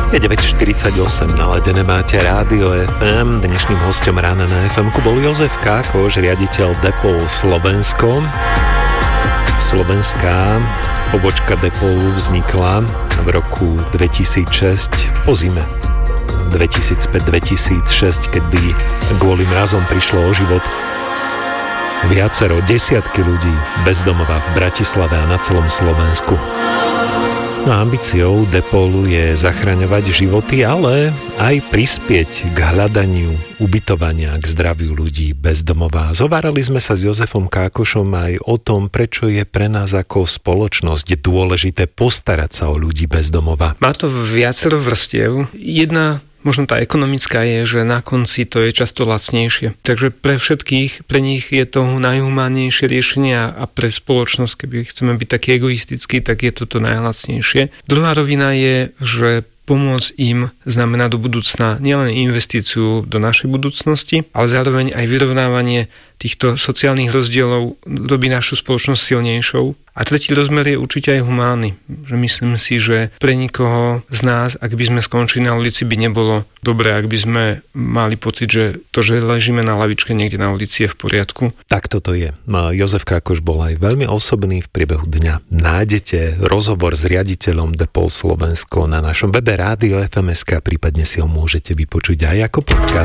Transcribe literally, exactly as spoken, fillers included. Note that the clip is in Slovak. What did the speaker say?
Je deväť štyridsaťosem, naladené máte Rádio ef em. Dnešným hosťom rána na ef emku bol Jozef Kákoš, riaditeľ Depol Slovensko. Slovenská pobočka Depolu vznikla v roku dvetisícšesť, po zime dvetisícpäť dvetisícšesť, kedy kvôli mrazom prišlo o život viacero, desiatky ľudí bez domova v Bratislave a na celom Slovensku. No a ambíciou Depolu je zachraňovať životy, ale aj prispieť k hľadaniu ubytovania, k zdraviu ľudí bez domova. Zhovárali sme sa s Jozefom Kákošom aj o tom, prečo je pre nás ako spoločnosť dôležité postarať sa o ľudí bez domova. Má to viacero vrstiev. Jedna, možno tá ekonomická, je, že na konci to je často lacnejšie. Takže pre všetkých, pre nich je to najhumánnejšie riešenie a pre spoločnosť, keby chceme byť taký egoistický, tak je toto najlacnejšie. Druhá rovina je, že pomôcť im znamená do budúcna nielen investíciu do našej budúcnosti, ale zároveň aj vyrovnávanie týchto sociálnych rozdielov robí našu spoločnosť silnejšou. A tretí rozmer je určite aj humánny. Že myslím si, že pre nikoho z nás, ak by sme skončili na ulici, by nebolo dobré, ak by sme mali pocit, že to, že ležíme na lavičke niekde na ulici, je v poriadku. Tak toto je. Jozef Kákoš bol aj veľmi osobný v priebehu dňa. Nájdete rozhovor s riaditeľom Depol Slovensko na našom webe rádio ef em bodka es ká, prípadne si ho môžete vypočuť aj ako podcast.